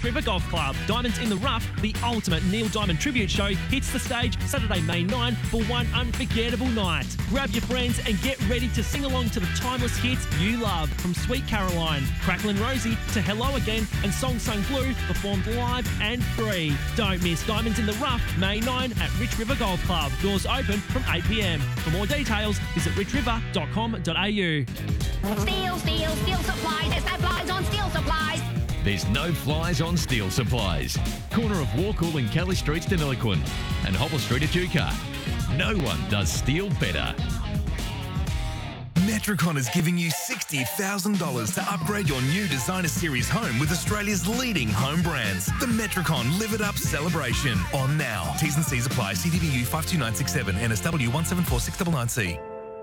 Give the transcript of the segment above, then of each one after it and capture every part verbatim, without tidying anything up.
Rich River Golf Club. Diamonds in the Rough, the ultimate Neil Diamond tribute show, hits the stage Saturday, May ninth for one unforgettable night. Grab your friends and get ready to sing along to the timeless hits you love, from Sweet Caroline, Cracklin' Rosie to Hello Again and Song Sung Blue, performed live and free. Don't miss Diamonds in the Rough, May ninth at Rich River Golf Club. Doors open from eight p m. For more details, visit rich river dot com dot a u. Steel, steel, steel supplies. There's no flies on steel supplies. There's no flies on Steel Supplies. Corner of Warcool and Kelly Streets, Deniliquin, and Hobble Street, Echuca. No one does steel better. Metricon is giving you sixty thousand dollars to upgrade your new Designer Series home with Australia's leading home brands. The Metricon Live It Up celebration. On now. T's and C's apply. C D B U five two nine six seven, N S W one seven four six nine nine C.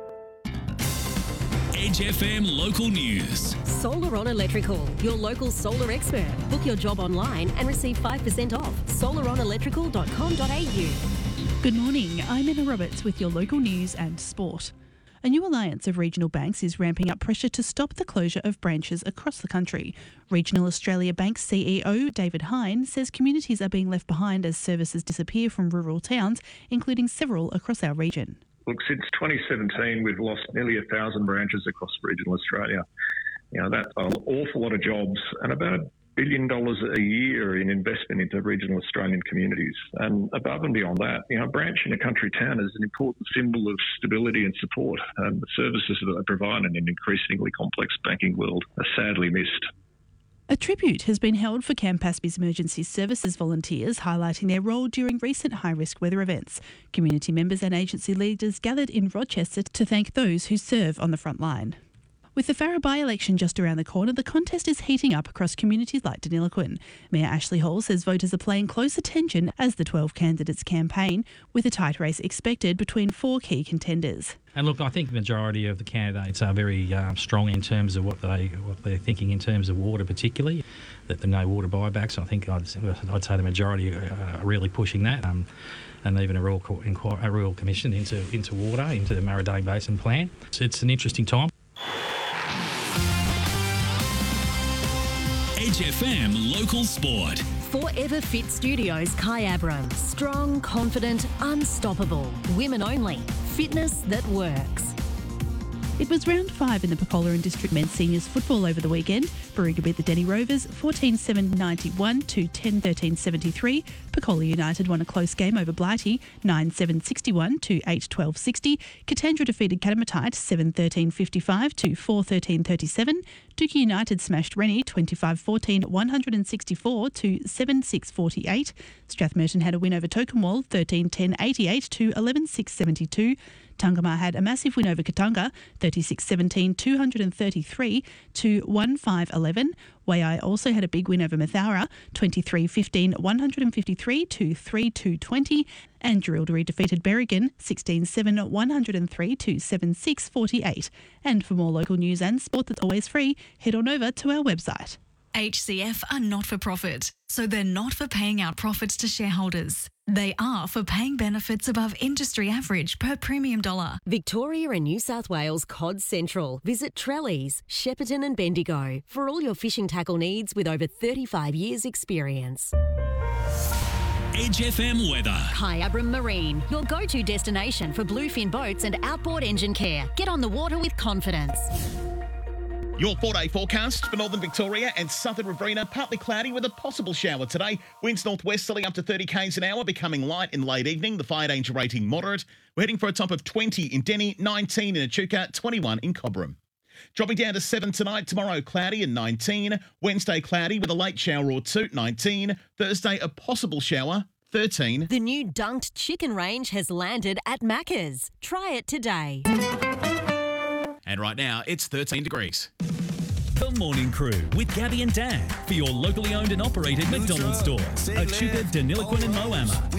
Edge F M Local News. Solar On Electrical, your local solar expert. Book your job online and receive five percent off. solar on electrical dot com dot a u. Good morning, I'm Emma Roberts with your local news and sport. A new alliance of regional banks is ramping up pressure to stop the closure of branches across the country. Regional Australia Bank C E O David Hine says communities are being left behind as services disappear from rural towns, including several across our region. Look, since twenty seventeen, we've lost nearly a thousand branches across regional Australia. You know, that's an awful lot of jobs and about a billion dollars a year in investment into regional Australian communities. And above and beyond that, you know, a branch in a country town is an important symbol of stability and support. And the services that they provide in an increasingly complex banking world are sadly missed. A tribute has been held for Campaspe's emergency services volunteers, highlighting their role during recent high-risk weather events. Community members and agency leaders gathered in Rochester to thank those who serve on the front line. With the Farrer by-election just around the corner, the contest is heating up across communities like Deniliquin. Mayor Ashley Hall says voters are paying close attention as the twelve candidates campaign, with a tight race expected between four key contenders. And look, I think the majority of the candidates are very uh, strong in terms of what, they, what they're thinking in terms of water particularly, that there are no water buybacks. I think I'd, I'd say the majority are really pushing that. Um, and even a Royal, a Royal Commission into, into water, into the Murray-Darling Basin Plan. So it's an interesting time. Edge F M Local Sport. Forever Fit Studios, Kai Abram. Strong, confident, unstoppable. Women only. Fitness that works. It was round five in the Pecola and District Men's Seniors football over the weekend. Warringah beat the Denny Rovers fourteen seven ninety-one to ten thirteen seventy-three. Pecola United won a close game over Blighty nine seven sixty-one to eight twelve sixty. Katandra defeated Catamatite seven thirteen fifty-five to four thirteen thirty-seven. Dookie United smashed Rennie twenty-five fourteen one sixty-four to seven six forty-eight. Strathmerton had a win over Tocumwal thirteen ten eighty-eight to eleven six seventy-two. Tungamah had a massive win over Katonga, thirty-six seventeen two thirty-three to one five eleven. Waiai also had a big win over Mathaura, twenty-three fifteen one fifty-three to three two twenty. And Jerilderie defeated Berrigan, sixteen seven one oh three to seven six forty-eight. And for more local news and sport that's always free, head on over to our website. H C F are not for profit, so they're not for paying out profits to shareholders. They are for paying benefits above industry average per premium dollar. Victoria and New South Wales Cod Central. Visit Trellies, Shepparton and Bendigo for all your fishing tackle needs with over thirty-five years experience. Edge F M weather. Kai Abram Marine, your go-to destination for bluefin boats and outboard engine care. Get on the water with confidence. Your four-day forecast for northern Victoria and southern Riverina, partly cloudy with a possible shower today. Winds northwesterly up to thirty k's an hour, becoming light in late evening. The fire danger rating moderate. We're heading for a top of twenty in Denny, nineteen in Echuca, twenty-one in Cobram. Dropping down to seven tonight, tomorrow cloudy and nineteen. Wednesday cloudy with a late shower or two, nineteen. Thursday a possible shower, thirteen. The new dunked chicken range has landed at Macca's. Try it today. And right now, it's thirteen degrees. The Morning Crew with Gabby and Dan for your locally owned and operated McDonald's stores, Echuca, Deniliquin and Moama.